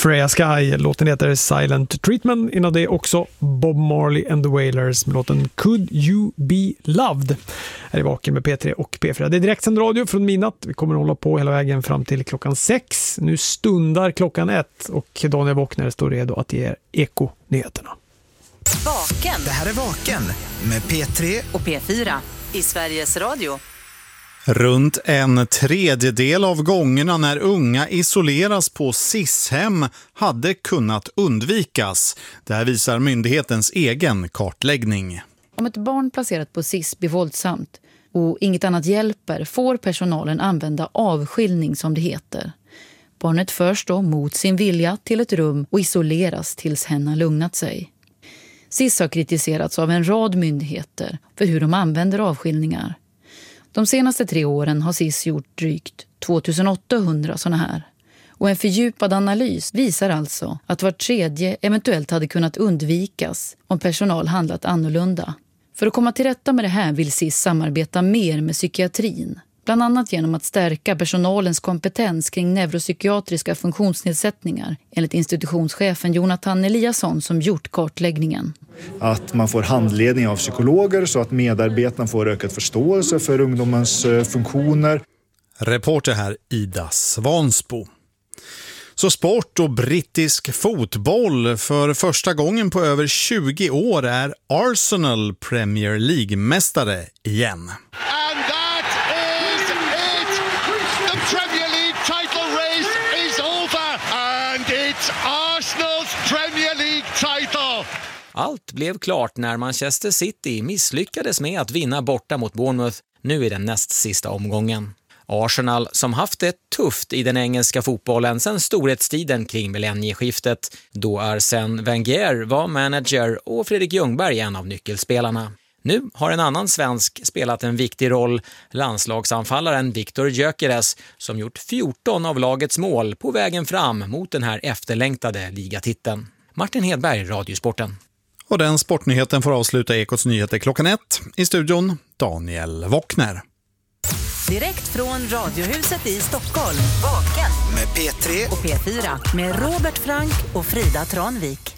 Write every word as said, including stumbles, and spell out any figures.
Freya Sky. Låten heter Silent Treatment. Innan det också Bob Marley and the Wailers med låten Could You Be Loved. Här är Vaken med P tre och P fyra. Det är direktsänd radio från midnatt. Vi kommer att hålla på hela vägen fram till klockan sex. Nu stundar klockan ett och Daniel Wockner står redo att ge er Eko-nyheterna. Vaken. Det här är Vaken med P tre och P fyra i Sveriges Radio. Runt en tredjedel av gångerna när unga isoleras på S I S-hem hade kunnat undvikas. Det här visar myndighetens egen kartläggning. Om ett barn placerat på S I S blir våldsamt och inget annat hjälper får personalen använda avskiljning som det heter. Barnet förs då mot sin vilja till ett rum och isoleras tills hen har lugnat sig. S I S har kritiserats av en rad myndigheter för hur de använder avskiljningar. De senaste tre åren har S I S gjort drygt tvåtusenåttahundra sådana här. Och en fördjupad analys visar alltså att var tredje eventuellt hade kunnat undvikas om personal handlat annorlunda. För att komma till rätta med det här vill S I S samarbeta mer med psykiatrin. Bland annat genom att stärka personalens kompetens kring neuropsykiatriska funktionsnedsättningar, enligt institutionschefen Jonathan Eliasson som gjort kartläggningen. Att man får handledning av psykologer så att medarbetarna får ökad förståelse för ungdomens funktioner. Reporter här Ida Svansbo. Så sport och brittisk fotboll. För första gången på över tjugo år är Arsenal Premier League-mästare igen. Allt blev klart när Manchester City misslyckades med att vinna borta mot Bournemouth nu i den näst sista omgången. Arsenal, som haft det tufft i den engelska fotbollen sedan storhetstiden kring millennieskiftet, då Arsène Wenger var manager och Fredrik Ljungberg en av nyckelspelarna. Nu har en annan svensk spelat en viktig roll, landslagsanfallaren Viktor Gyökeres, som gjort fjorton av lagets mål på vägen fram mot den här efterlängtade ligatiteln. Martin Hedberg, Radiosporten. Och den sportnyheten får avsluta Ekots nyheter klockan ett. I studion Daniel Wockner. Direkt från Radiohuset i Stockholm. Vaken med P tre och P fyra med Robert Frank och Frida Tranvik.